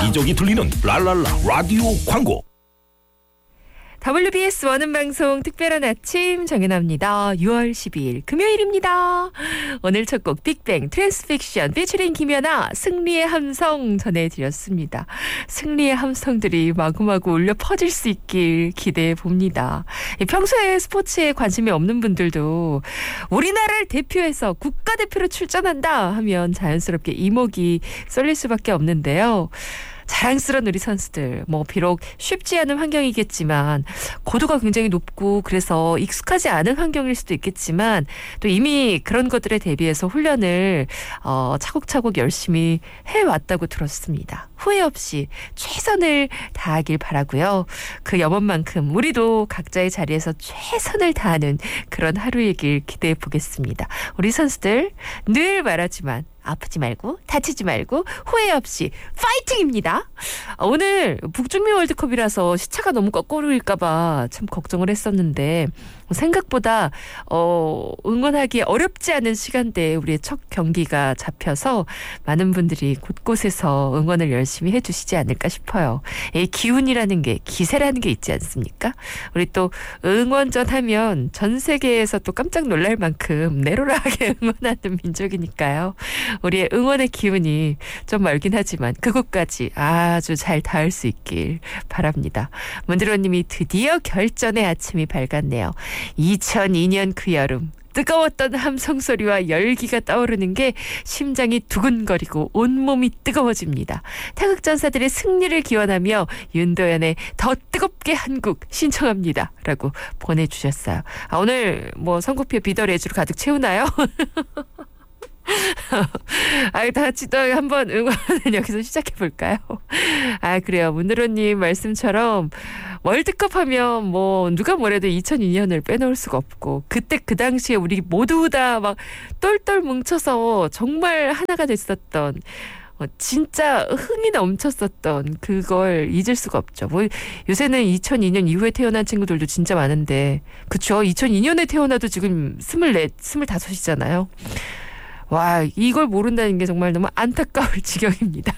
여기저기 들리는 랄랄라 라디오 광고. WBS 원음방송 특별한 아침 정연아입니다. 6월 12일 금요일입니다. 오늘 첫 곡 빅뱅 트랜스픽션 피처링 김연아 승리의 함성 전해드렸습니다. 승리의 함성들이 마구마구 울려 퍼질 수 있길 기대해 봅니다. 평소에 스포츠에 관심이 없는 분들도 우리나라를 대표해서 국가대표로 출전한다 하면 자연스럽게 이목이 쏠릴 수밖에 없는데요. 자랑스러운 우리 선수들, 비록 쉽지 않은 환경이겠지만 고도가 굉장히 높고 그래서 익숙하지 않은 환경일 수도 있겠지만 또 이미 그런 것들에 대비해서 훈련을 차곡차곡 열심히 해왔다고 들었습니다. 후회 없이 최선을 다하길 바라고요. 그 염원만큼 우리도 각자의 자리에서 최선을 다하는 그런 하루이길 기대해 보겠습니다. 우리 선수들 늘 말하지만 아프지 말고 다치지 말고 후회 없이 파이팅입니다. 오늘 북중미 월드컵이라서 시차가 너무 거꾸로일까 봐 참 걱정을 했었는데 생각보다 응원하기 어렵지 않은 시간대에 우리의 첫 경기가 잡혀서 많은 분들이 곳곳에서 응원을 열심히 해주시지 않을까 싶어요. 이 기운이라는 게 기세라는 게 있지 않습니까? 우리 또 응원전 하면 전 세계에서 또 깜짝 놀랄 만큼 내로라하게 응원하는 민족이니까요. 우리의 응원의 기운이 좀 멀긴 하지만 그곳까지 아주 잘 닿을 수 있길 바랍니다. 문드로님이 드디어 결전의 아침이 밝았네요. 2002년 그 여름 뜨거웠던 함성소리와 열기가 떠오르는 게 심장이 두근거리고 온몸이 뜨거워집니다. 태극전사들의 승리를 기원하며 윤도현의 더 뜨겁게 한국 신청합니다. 라고 보내주셨어요. 오늘 선곡표 비더레즈로 가득 채우나요? 다 같이 또 한번 응원은 여기서 시작해볼까요? 그래요. 문드로님 말씀처럼 월드컵 하면 누가 뭐래도 2002년을 빼놓을 수가 없고 그때 그 당시에 우리 모두 다 막 똘똘 뭉쳐서 정말 하나가 됐었던 진짜 흥이 넘쳤었던 그걸 잊을 수가 없죠. 요새는 2002년 이후에 태어난 친구들도 진짜 많은데 그쵸? 2002년에 태어나도 지금 24, 25이잖아요. 와, 이걸 모른다는 게 정말 너무 안타까울 지경입니다.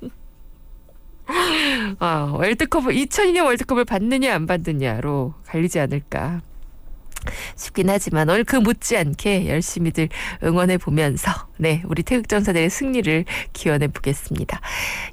월드컵을 2002년 월드컵을 받느냐 안 받느냐로 갈리지 않을까 싶긴 하지만 오늘 그 못지않게 열심히들 응원해 보면서 우리 태극전사들의 승리를 기원해 보겠습니다.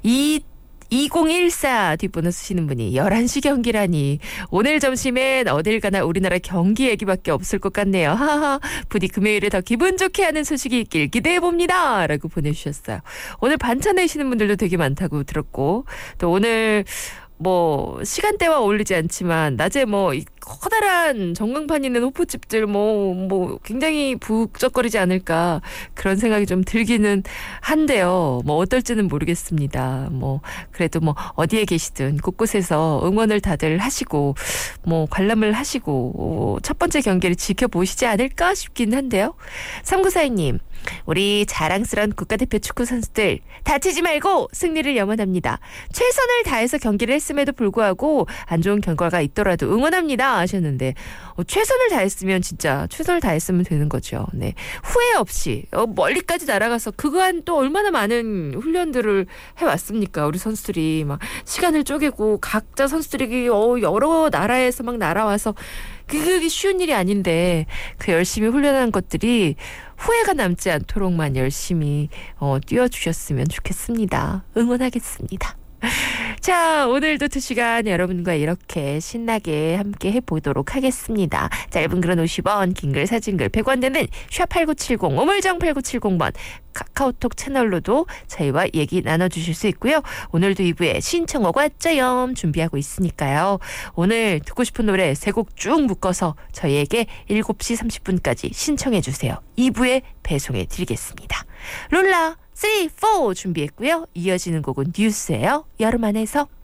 2014 뒷번호 쓰시는 분이 11시 경기라니 오늘 점심엔 어딜 가나 우리나라 경기 얘기밖에 없을 것 같네요. 하하, 부디 금요일에 더 기분 좋게 하는 소식이 있길 기대해봅니다. 라고 보내주셨어요. 오늘 반찬 내시는 분들도 되게 많다고 들었고 또 오늘 시간대와 어울리지 않지만 낮에 이 커다란 전광판 있는 호프집들 굉장히 북적거리지 않을까 그런 생각이 좀 들기는 한데요. 어떨지는 모르겠습니다. 그래도 어디에 계시든 곳곳에서 응원을 다들 하시고 관람을 하시고 첫 번째 경기를 지켜보시지 않을까 싶긴 한데요. 3942님 우리 자랑스러운 국가대표 축구 선수들 다치지 말고 승리를 염원합니다. 최선을 다해서 경기를 했음에도 불구하고 안 좋은 결과가 있더라도 응원합니다 하셨는데 최선을 다했으면 진짜 최선을 다했으면 되는 거죠. 후회 없이 멀리까지 날아가서 그간 또 얼마나 많은 훈련들을 해왔습니까? 우리 선수들이 막 시간을 쪼개고 각자 선수들이 여러 나라에서 막 날아와서 그게 쉬운 일이 아닌데 그 열심히 훈련한 것들이 후회가 남지 않도록만 열심히 뛰어주셨으면 좋겠습니다. 응원하겠습니다. 자, 오늘도 2시간 여러분과 이렇게 신나게 함께 해보도록 하겠습니다. 짧은 글은 50원, 긴 글, 사진글 100원 되는 샵8970, 우물정 8970번 카카오톡 채널로도 저희와 얘기 나눠주실 수 있고요. 오늘도 2부에 신청곡 왔죠염 준비하고 있으니까요. 오늘 듣고 싶은 노래 3곡 쭉 묶어서 저희에게 7시 30분까지 신청해 주세요. 2부에 배송해 드리겠습니다. 롤라 3, 4 준비했고요. 이어지는 곡은 뉴스예요. 여름 안에서.